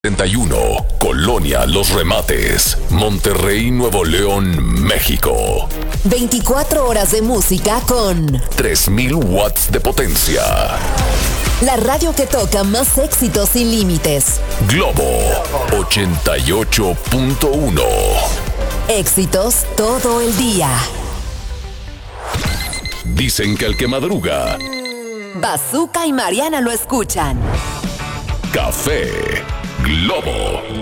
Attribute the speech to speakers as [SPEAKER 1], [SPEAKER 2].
[SPEAKER 1] 71, Colonia Los Remates, Monterrey, Nuevo León, México.
[SPEAKER 2] 24 horas de música con
[SPEAKER 1] 3000 watts de potencia.
[SPEAKER 2] La radio que toca más éxitos sin límites.
[SPEAKER 1] Globo 88.1.
[SPEAKER 2] Éxitos todo el día.
[SPEAKER 1] Dicen que el que madruga,
[SPEAKER 2] Bazooka y Mariana lo escuchan.
[SPEAKER 1] Café Globo.